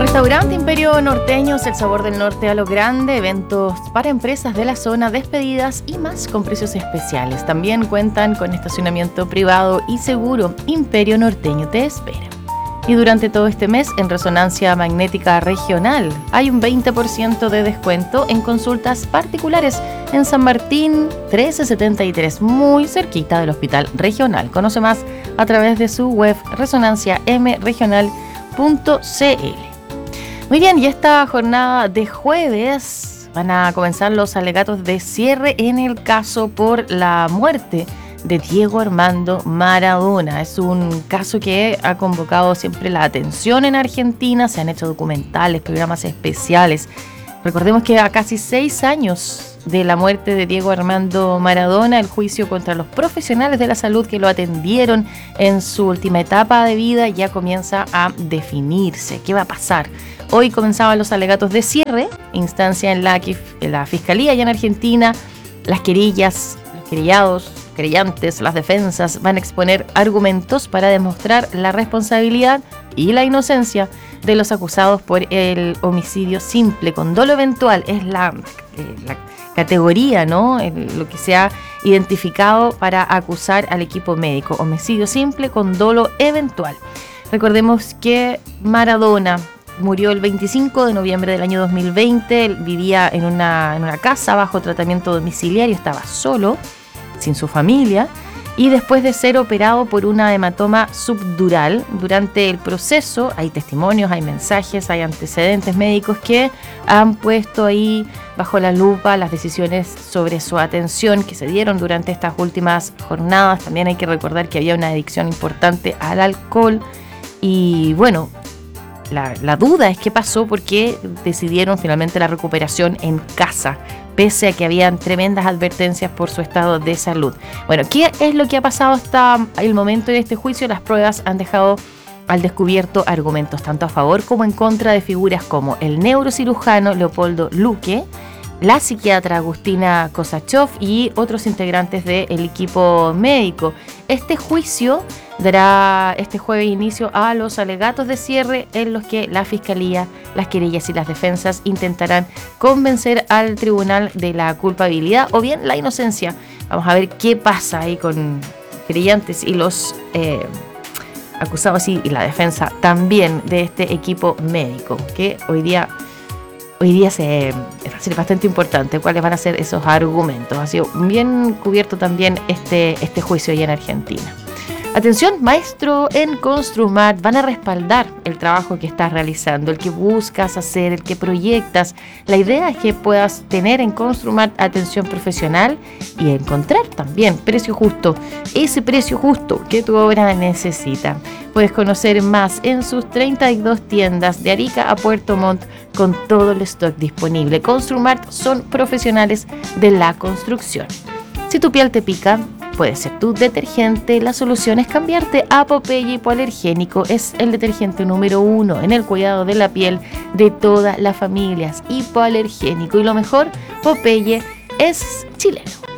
Restaurante Imperio Norteños, el sabor del norte a lo grande, eventos para empresas de la zona, despedidas y más con precios especiales. También cuentan con estacionamiento privado y seguro. Imperio Norteño te espera. Y durante todo este mes, en Resonancia Magnética Regional, hay un 20% de descuento en consultas particulares en San Martín 1373, muy cerquita del Hospital Regional. Conoce más a través de su web resonanciamregional.cl. Muy bien, y esta jornada de jueves van a comenzar los alegatos de cierre en el caso por la muerte de Diego Armando Maradona. Es un caso que ha convocado siempre la atención en Argentina. Se han hecho documentales, programas especiales. Recordemos que a casi 6 años de la muerte de Diego Armando Maradona, el juicio contra los profesionales de la salud que lo atendieron en su última etapa de vida ya comienza a definirse. ¿Qué va a pasar? Hoy comenzaban los alegatos de cierre, instancia en la Fiscalía y en Argentina. Las querellas, los querellados, querellantes, las defensas van a exponer argumentos para demostrar la responsabilidad y la inocencia de los acusados por el homicidio simple con dolo eventual. Es la categoría, ¿no? Lo que se ha identificado para acusar al equipo médico. Homicidio simple con dolo eventual. Recordemos que Maradona murió el 25 de noviembre del año 2020. Él vivía en una casa bajo tratamiento domiciliario, estaba solo, sin su familia, y después de ser operado por una hematoma subdural. Durante el proceso hay testimonios, hay mensajes, hay antecedentes médicos que han puesto ahí bajo la lupa las decisiones sobre su atención que se dieron durante estas últimas jornadas. También hay que recordar que había una adicción importante al alcohol y bueno, la duda es qué pasó, porque decidieron finalmente la recuperación en casa, pese a que habían tremendas advertencias por su estado de salud. Bueno, ¿qué es lo que ha pasado hasta el momento de este juicio? Las pruebas han dejado al descubierto argumentos tanto a favor como en contra de figuras como el neurocirujano Leopoldo Luque, la psiquiatra Agustina Kosachov y otros integrantes del equipo médico. Este juicio dará este jueves inicio a los alegatos de cierre en los que la Fiscalía, las querellas y las defensas intentarán convencer al tribunal de la culpabilidad o bien la inocencia. Vamos a ver qué pasa ahí con querellantes y los acusados y la defensa también de este equipo médico, que hoy día va a ser bastante importante cuáles van a ser esos argumentos. Ha sido bien cubierto también este juicio allá en Argentina. Atención, maestro, en Construmat van a respaldar el trabajo que estás realizando, el que buscas hacer, el que proyectas. La idea es que puedas tener en Construmat atención profesional y encontrar también precio justo, ese precio justo que tu obra necesita. Puedes conocer más en sus 32 tiendas de Arica a Puerto Montt con todo el stock disponible. Construmat son profesionales de la construcción. Si tu piel te pica, puede ser tu detergente. La solución es cambiarte a Popeye Hipoalergénico. Es el detergente número 1 en el cuidado de la piel de todas las familias. Hipoalergénico. Y lo mejor, Popeye es chileno.